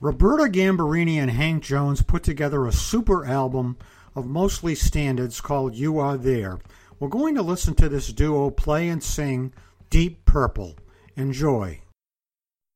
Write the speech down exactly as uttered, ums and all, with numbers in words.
Roberta Gambarini and Hank Jones put together a super album of mostly standards called You Are There. We're going to listen to this duo play and sing Deep Purple. Enjoy.